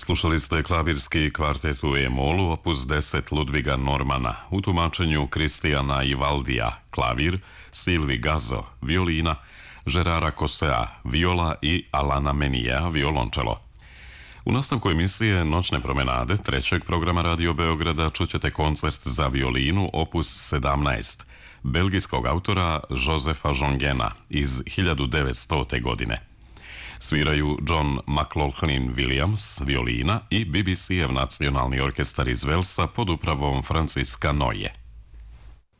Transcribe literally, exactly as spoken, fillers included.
Slušali ste klavirski kvartet u e-molu opus deset Ludviga Normana u tumačenju Kristijana Ivaldija, klavir, Silvi Gazo, violina, Žerara Kosea, viola i Alana Menija, violončelo. U nastavku emisije Noćne promenade trećeg programa Radio Beograda čućete koncert za violinu opus sedamnaest, belgijskog autora Josefa Jongena iz hiljadu devetstote. godine. Sviraju John McLaughlin Williams, violina i B B C-ev nacionalni orkestar iz Velsa pod upravom Franciska Noje.